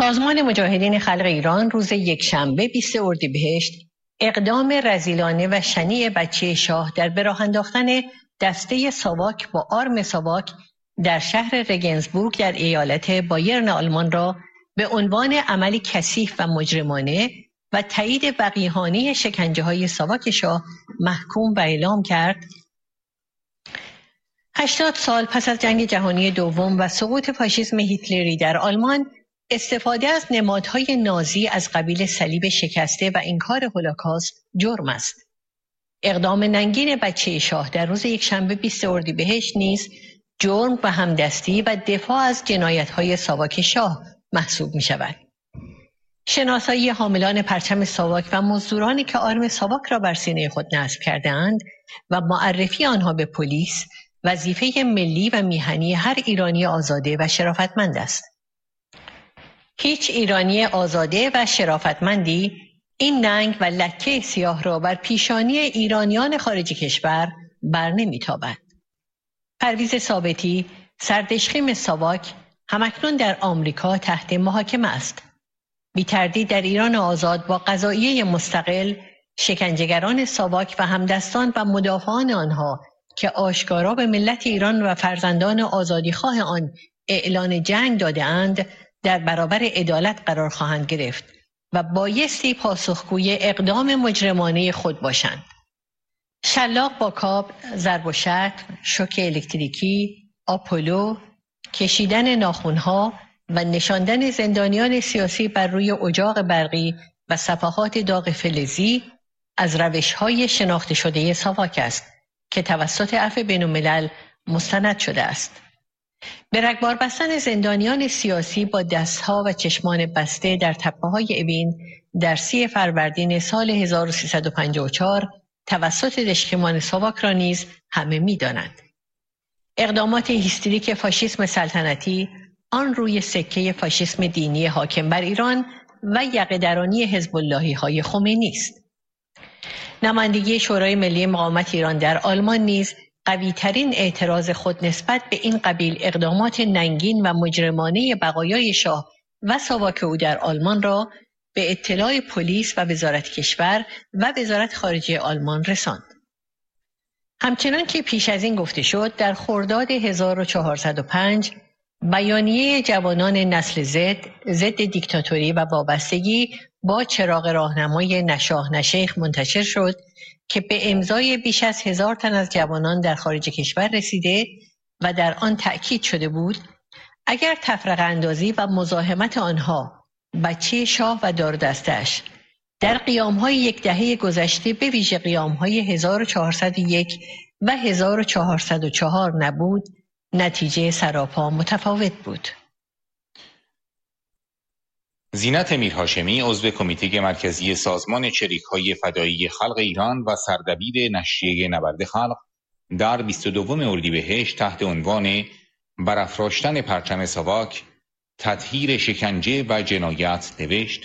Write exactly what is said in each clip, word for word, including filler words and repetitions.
سازمان مجاهدین خلق ایران روز یکشنبه بیست اردیبهشت اقدام رذیلانه و شنیع بچه شاه در به راه انداختن دسته ساواک با آرم ساواک در شهر رگنزبورگ در ایالت بایرن آلمان را به عنوان عملی کثیف و مجرمانه و تایید وقیحانه شکنجه‌های ساواک شاه محکوم و اعلام کرد. هشتاد سال پس از جنگ جهانی دوم و سقوط فاشیسم هیتلری در آلمان، استفاده از نمادهای نازی از قبیل صلیب شکسته و انکار هولوکاست جرم است. اقدام ننگین بچه شاه در روز یکشنبه بیست اردیبهشت نیز جرم و همدستی و دفاع از جنایت‌های ساواک شاه محسوب می شود. شناسایی حاملان پرچم ساواک و مزدورانی که آرم ساواک را بر سینه خود نصب کرده‌اند و معرفی آنها به پلیس وظیفه ملی و میهنی هر ایرانی آزاده و شرافتمند است. هیچ ایرانی آزاده و شرافتمندی این ننگ و لکه سیاه را بر پیشانی ایرانیان خارج کشور بر نمی‌تابد. پرویز ثابتی، سردشخیم ساواک، همکنون در آمریکا تحت محاکمه است. بی تردید در ایران آزاد با قضاییه مستقل، شکنجهگران ساواک و همدستان و مدافعان آنها که آشکارا به ملت ایران و فرزندان آزادیخواه آن اعلان جنگ داده اند در برابر عدالت قرار خواهند گرفت و بایستی پاسخگوی اقدام مجرمانه خود باشند. شلاق با کاب، ضرب و شتم، شوک الکتریکی، آپولو، کشیدن ناخن‌ها و نشاندن زندانیان سیاسی بر روی اجاق برقی و صفحات داغ فلزی از روش‌های شناخته شده ساواک است که توسط عفو بین‌الملل مستند شده است. به رگبار بستن زندانیان سیاسی با دستها و چشمان بسته در تپه‌های اوین در سی فروردین سال هزار و سیصد و پنجاه و چهار توسط دشکمان ساواک را نیز همه می‌دانند. اقدامات هیستریک فاشیسم سلطنتی آن روی سکه فاشیسم دینی حاکم بر ایران و یقه‌درانی حزب اللهی‌های خمینی است. نمایندگی شورای ملی مقاومت ایران در آلمان نیز قوی‌ترین اعتراض خود نسبت به این قبیل اقدامات ننگین و مجرمانه بقایای شاه و ساواک او در آلمان را به اطلاع پلیس و وزارت کشور و وزارت خارجه آلمان رساند. همچنان که پیش از این گفته شد، در خرداد هزار و چهارصد و پنج بیانیه جوانان نسل زد ضد دیکتاتوری و وابستگی با چراغ راهنمای نشاه نشیخ منتشر شد که به امضای بیش از هزار تن از جوانان در خارج کشور رسیده و در آن تأکید شده بود اگر تفرقه اندازی و مزاحمت آنها بچه شاه و دار دستش در قیام‌های یک دهه گذشته به ویژه قیام‌های هزار و چهارصد و یک و هزار و چهارصد و چهار نبود، نتیجه سراپا متفاوت بود. زینت میرهاشمی، عضو کمیته مرکزی سازمان چریک‌های فدایی خلق ایران و سردبیر نشریه نبرد خلق، در بیست و دو اردیبهشت تحت عنوان برافراشتن پرچم ساواک، تطهیر شکنجه و جنایت نوشت: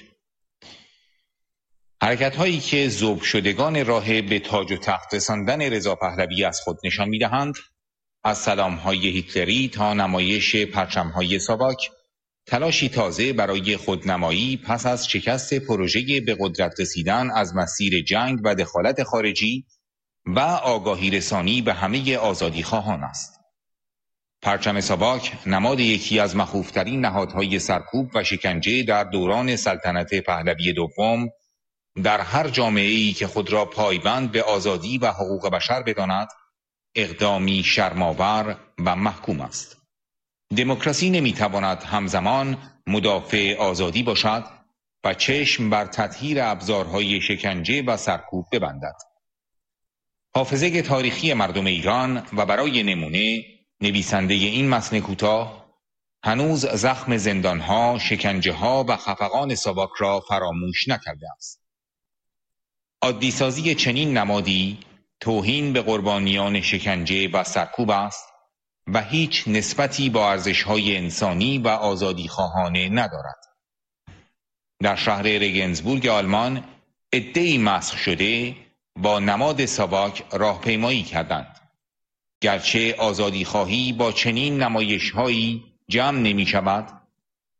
حرکت‌هایی که ذوب شدگان راه به تاج و تخت رساندن رضا پهلوی از خود نشان می‌دهند، از سلام‌های هیتلری تا نمایش پرچم‌های ساواک، تلاشی تازه برای خودنمایی پس از شکست پروژه به قدرت رسیدن از مسیر جنگ و دخالت خارجی و آگاهی رسانی به همه آزادیخواهان است. پرچم ساواک نماد یکی از مخوفترین نهادهای سرکوب و شکنجه در دوران سلطنت پهلوی دوم در هر جامعه‌ای که خود را پایبند به آزادی و حقوق بشر بداند، اقدامی شرم‌آور و محکوم است. دموکراسی نمیتواند همزمان مدافع آزادی باشد و چشم بر تطهیر ابزارهای شکنجه و سرکوب ببندد. حافظه تاریخی مردم ایران و برای نمونه نویسنده این متن کوتاه هنوز زخم زندانها، شکنجه‌ها و خفقان ساواک را فراموش نکرده است. عادی‌سازی چنین نمادی توهین به قربانیان شکنجه و سرکوب است و هیچ نسبتی با ارزش‌های انسانی و آزادیخواهانه ندارد. در شهر رگنزبورگ آلمان عده‌ای مسخ شده با نماد ساواک راهپیمایی کردند. گرچه آزادیخواهی با چنین نمایش‌هایی جمع نمی‌شود،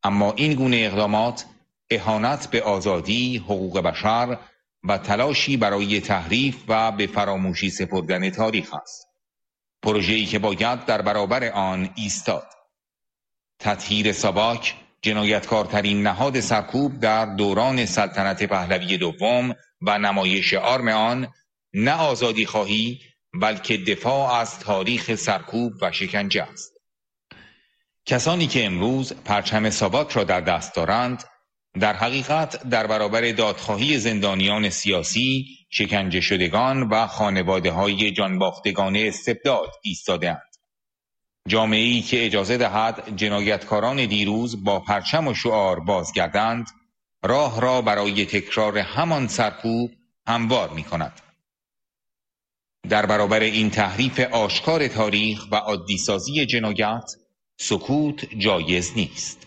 اما این گونه اقدامات اهانت به آزادی، حقوق بشر و تلاشی برای تحریف و به فراموشی سپردن تاریخ است. پروژه‌ای که باید در برابر آن ایستاد. تطهیر ساواک، جنایتکارترین نهاد سرکوب در دوران سلطنت پهلوی دوم و نمایش آرم آن، نه آزادی خواهی بلکه دفاع از تاریخ سرکوب و شکنجه است. کسانی که امروز پرچم ساواک را در دست دارند، در حقیقت در برابر دادخواهی زندانیان سیاسی، شکنجه شدگان و خانواده‌های جانباختگان استبداد ایستاده‌اند. جامعه‌ای که اجازه دهد جنایتکاران دیروز با پرچم و شعار بازگردند، راه را برای تکرار همان سرکوب هموار می‌کند. در برابر این تحریف آشکار تاریخ و عادی‌سازی جنایت، سکوت جایز نیست.